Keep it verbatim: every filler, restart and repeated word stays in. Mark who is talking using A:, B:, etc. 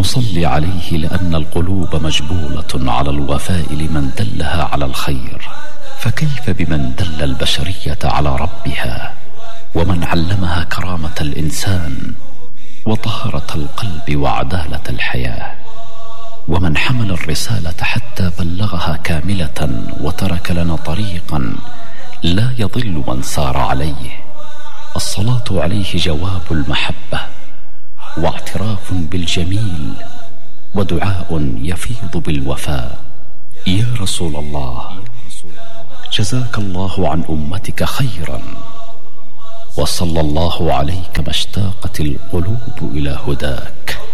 A: ونصلي عليه لأن القلوب مجبولة على الوفاء لمن دلها على الخير، فكيف بمن دل البشرية على ربها ومن علمها كرامة الإنسان وطهارة القلب وعدالة الحياة، ومن حمل الرسالة حتى بلغها كاملة وترك لنا طريقا لا يضل من سار عليه. الصلاة عليه جواب المحبة واعتراف بالجميل ودعاء يفيض بالوفاء. يا رسول الله، جزاك الله عن أمتك خيرا، وصلى الله عليك ما اشتاقت القلوب إلى هداك.